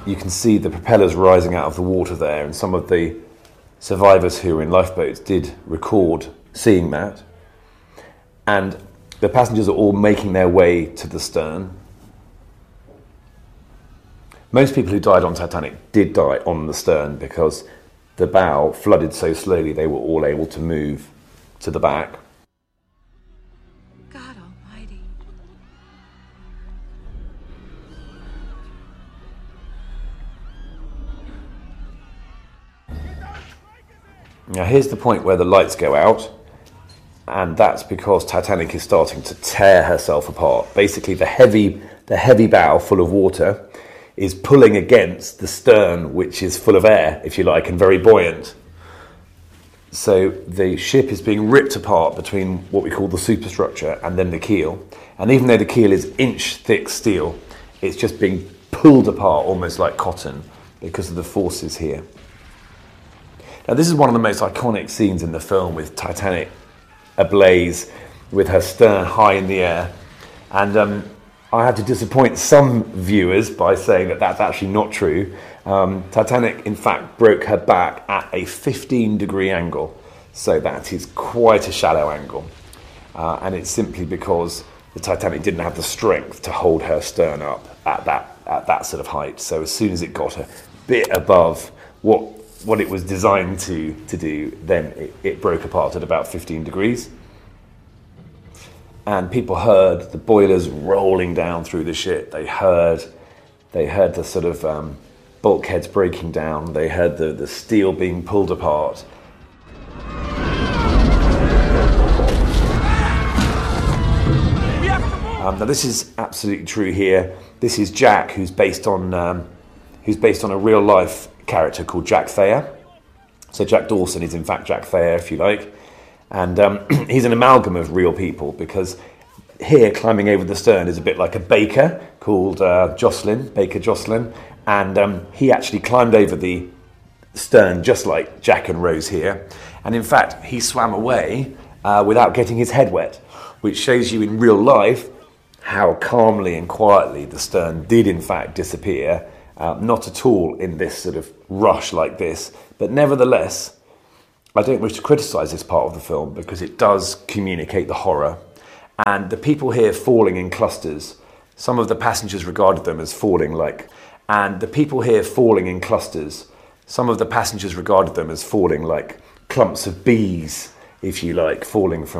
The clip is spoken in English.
you can see the propellers rising out of the water there, and some of the survivors who were in lifeboats did record seeing that. And the passengers are all making their way to the stern. Most people who died on Titanic did die on the stern because the bow flooded so slowly they were all able to move to the back. God almighty. Now here's the point where the lights go out, and that's because Titanic is starting to tear herself apart. Basically the heavy bow full of water is pulling against the stern, which is full of air, if you like, and very buoyant. So the ship is being ripped apart between what we call the superstructure and then the keel. And even though the keel is inch-thick steel, it's just being pulled apart almost like cotton because of the forces here. Now this is one of the most iconic scenes in the film, with Titanic ablaze with her stern high in the air. And I have to disappoint some viewers by saying that that's actually not true. Titanic, in fact, broke her back at a 15-degree angle. So that is quite a shallow angle. And it's simply because the Titanic didn't have the strength to hold her stern up at that sort of height. So as soon as it got a bit above what it was designed to do, then it broke apart at about 15 degrees. And people heard the boilers rolling down through the ship. They heard the sort of bulkheads breaking down. They heard the steel being pulled apart. Now this is absolutely true here. This is Jack, who's based on a real life character called Jack Thayer. So Jack Dawson is in fact Jack Thayer, if you like. And he's an amalgam of real people, because here climbing over the stern is a bit like a baker called Baker Jocelyn. And he actually climbed over the stern just like Jack and Rose here. And in fact, he swam away without getting his head wet, which shows you in real life how calmly and quietly the stern did in fact disappear. Not at all in this sort of rush like this, but nevertheless, I don't wish to criticise this part of the film because it does communicate the horror. And the people here falling in clusters, some of the passengers regarded them as falling like clumps of bees, if you like, falling from